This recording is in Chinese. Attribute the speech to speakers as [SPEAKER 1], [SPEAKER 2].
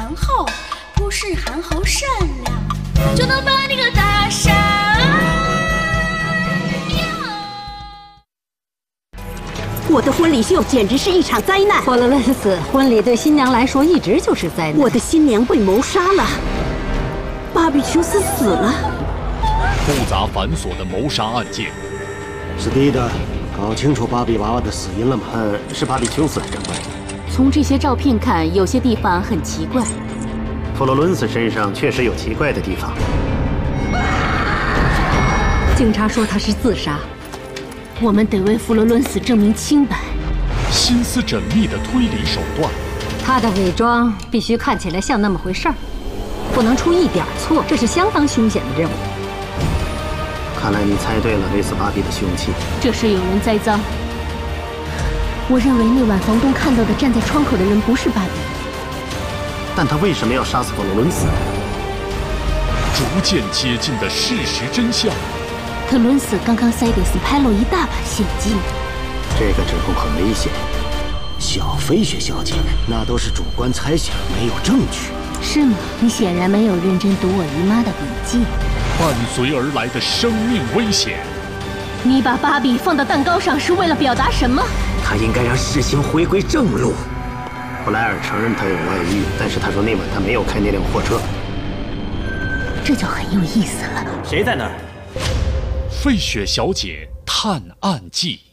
[SPEAKER 1] 憨厚，不是憨厚善良，就能把你给打傻。
[SPEAKER 2] 我的婚礼秀简直是一场灾难。
[SPEAKER 3] 霍勒伦斯，婚礼对新娘来说一直就是灾难。
[SPEAKER 2] 我的新娘被谋杀了，巴比琼斯死了。
[SPEAKER 4] 复杂繁琐的谋杀案件。
[SPEAKER 5] 史蒂德，搞清楚芭比娃娃的死因了吗？
[SPEAKER 6] 是芭比琼斯，长官。
[SPEAKER 3] 从这些照片看，有些地方很奇怪。
[SPEAKER 6] 弗洛伦斯身上确实有奇怪的地方。
[SPEAKER 3] 警察说他是自杀。我们得为弗罗伦斯证明清白。
[SPEAKER 4] 心思缜密的推理手段，
[SPEAKER 3] 他的伪装必须看起来像那么回事儿，不能出一点错，这是相当凶险的任务。
[SPEAKER 6] 看来你猜对了，勒死芭比的凶器。
[SPEAKER 3] 这是有人栽赃。我认为那晚房东看到的站在窗口的人不是芭比。
[SPEAKER 6] 但他为什么要杀死弗罗伦斯？
[SPEAKER 4] 逐渐接近的事实真相。
[SPEAKER 3] 特伦斯刚刚塞给斯派洛一大把现金。
[SPEAKER 5] 这个指控很危险。小飞雪小姐，那都是主观猜想，没有证据。
[SPEAKER 3] 是吗？你显然没有认真读我姨妈的笔记。
[SPEAKER 4] 伴随而来的生命危险。
[SPEAKER 3] 你把芭比放到蛋糕上是为了表达什么？
[SPEAKER 7] 他应该让事情回归正路。
[SPEAKER 6] 布莱尔承认他有外遇，但是他说那晚他没有开那辆货车。
[SPEAKER 3] 这就很有意思了。
[SPEAKER 7] 谁在那儿？
[SPEAKER 4] 费雪小姐探案记。